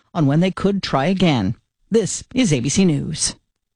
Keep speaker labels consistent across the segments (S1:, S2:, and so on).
S1: on when they could try again. This is ABC News.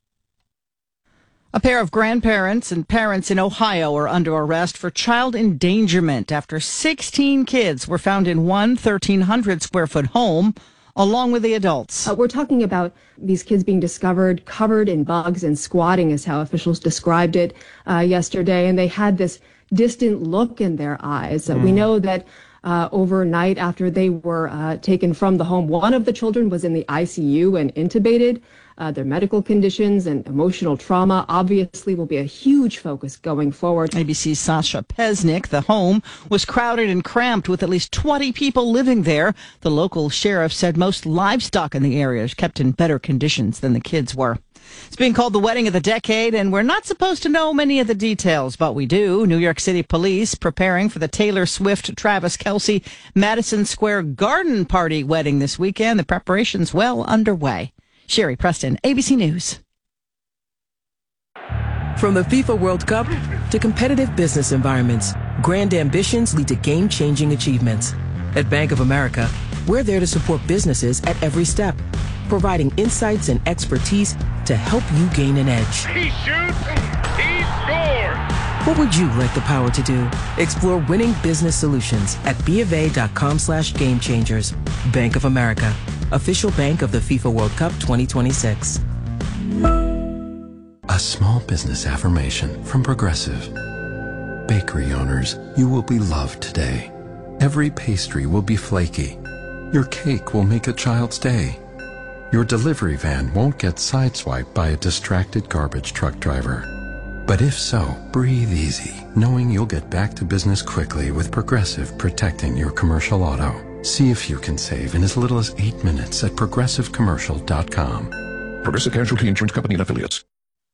S1: A pair of grandparents and parents in Ohio are under arrest for child endangerment after 16 kids were found in one 1,300-square-foot home, along with the adults.
S2: We're talking about these kids being discovered covered in bugs and squatting is how officials described it yesterday. And they had this distant look in their eyes. We know that overnight after they were taken from the home, one of the children was in the ICU and intubated. Their medical conditions and emotional trauma obviously will be a huge focus going forward.
S1: ABC's Sasha Pesnick. The home was crowded and cramped with at least 20 people living there. The local sheriff said most livestock in the area is kept in better conditions than the kids were. It's being called the wedding of the decade, and we're not supposed to know many of the details, but we do. New York City police preparing for the Taylor Swift, Travis Kelce, Madison Square Garden Party wedding this weekend. The preparation's well underway. Sherry Preston, ABC News.
S3: From the FIFA World Cup to competitive business environments, grand ambitions lead to game-changing achievements. At Bank of America, we're there to support businesses at every step, providing insights and expertise to help you gain an edge.
S4: He shoots, he scores!
S3: What would you like the power to do? Explore winning business solutions at BofA.com/gamechangers. Bank of America, official bank of the FIFA World Cup 2026.
S5: A small business affirmation from Progressive. Bakery owners, you will be loved today. Every pastry will be flaky. Your cake will make a child's day. Your delivery van won't get sideswiped by a distracted garbage truck driver. But if so, breathe easy, knowing you'll get back to business quickly with Progressive protecting your commercial auto. See if you can save in as little as 8 minutes at progressivecommercial.com.
S4: Progressive Casualty Insurance Company and Affiliates.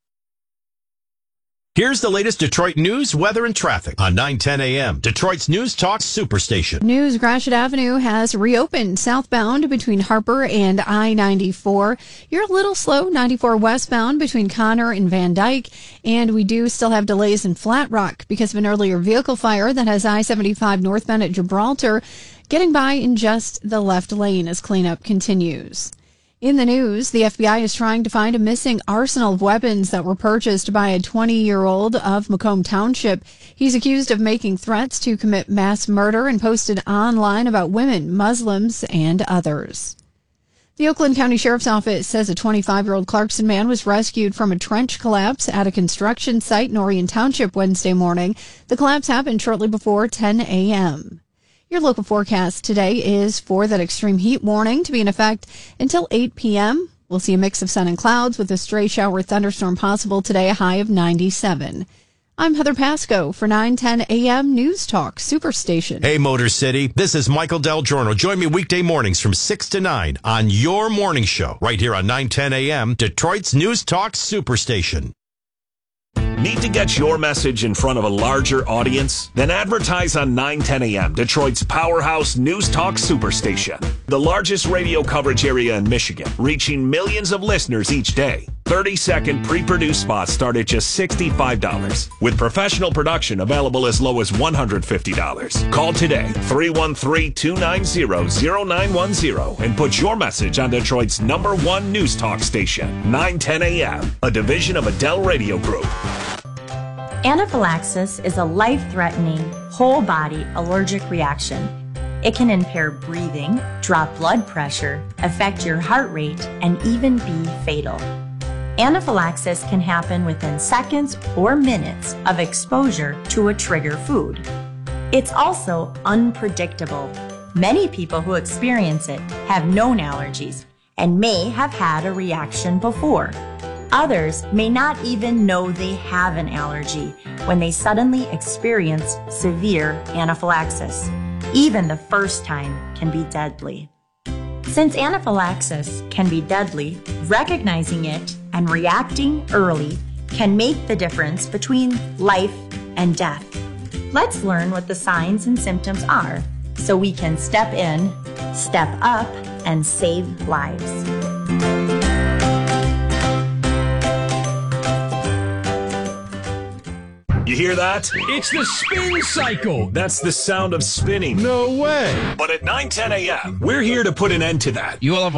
S6: Here's the latest Detroit news, weather, and traffic on 9:10 a.m. Detroit's News Talk Superstation.
S7: News: Gratiot Avenue has reopened southbound between Harper and I-94. You're a little slow 94 westbound between Connor and Van Dyke. And we do still have delays in Flat Rock because of an earlier vehicle fire that has I-75 northbound at Gibraltar getting by in just the left lane as cleanup continues. In the news, the FBI is trying to find a missing arsenal of weapons that were purchased by a 20-year-old of Macomb Township. He's accused of making threats to commit mass murder and posted online about women, Muslims, and others. The Oakland County Sheriff's Office says a 25-year-old Clarkson man was rescued from a trench collapse at a construction site in Orion Township Wednesday morning. The collapse happened shortly before 10 a.m. Your local forecast today is for that extreme heat warning to be in effect until 8 p.m. We'll see a mix of sun and clouds with a stray shower thunderstorm possible today, a high of 97. I'm Heather Pasco for 9:10 a.m. News Talk Superstation.
S6: Hey, Motor City, this is Michael Del Giorno. Join me weekday mornings from 6 to 9 on your morning show right here on 9:10 a.m. Detroit's News Talk Superstation.
S8: Need to get your message in front of a larger audience? Then advertise on 9:10 a.m., Detroit's powerhouse News Talk Superstation. The largest radio coverage area in Michigan, reaching millions of listeners each day. 30-second pre-produced spots start at just $65, with professional production available as low as $150. Call today, 313-290-0910, and put your message on Detroit's #1 News Talk station, 9:10 a.m., a division of Adele Radio Group.
S9: Anaphylaxis is a life-threatening, whole-body allergic reaction. It can impair breathing, drop blood pressure, affect your heart rate, and even be fatal. Anaphylaxis can happen within seconds or minutes of exposure to a trigger food. It's also unpredictable. Many people who experience it have known allergies and may have had a reaction before. Others may not even know they have an allergy when they suddenly experience severe anaphylaxis. Even the first time can be deadly. Since anaphylaxis can be deadly, recognizing it and reacting early can make the difference between life and death. Let's learn what the signs and symptoms are so we can step in, step up, and save lives.
S8: You hear that?
S10: It's the spin cycle.
S8: That's the sound of spinning.
S10: No way.
S8: But at 9:10 a.m., we're here to put an end to that.
S10: You will have